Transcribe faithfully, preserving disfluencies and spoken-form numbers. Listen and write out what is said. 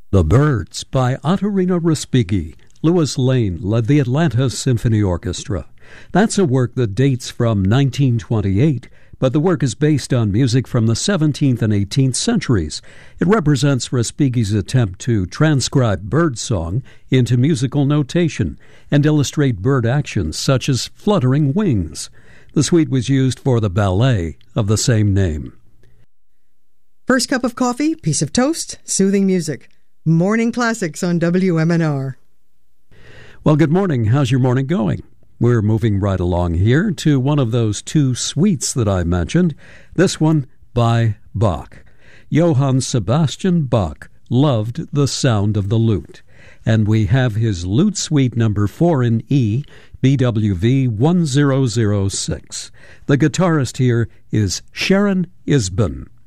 The Birds by Ottorino Respighi. Louis Lane led the Atlanta Symphony Orchestra. That's a work that dates from nineteen twenty-eight, but the work is based on music from the seventeenth and eighteenth centuries. It represents Respighi's attempt to transcribe birdsong into musical notation and illustrate bird actions such as fluttering wings. The suite was used for the ballet of the same name. First cup of coffee, piece of toast, soothing music. Morning Classics on W M N R. Well, good morning. How's your morning going? We're moving right along here to one of those two suites that I mentioned, this one by Bach. Johann Sebastian Bach loved the sound of the lute, and we have his lute suite number four in E, B W V one zero zero six. The guitarist here is Sharon Isbin.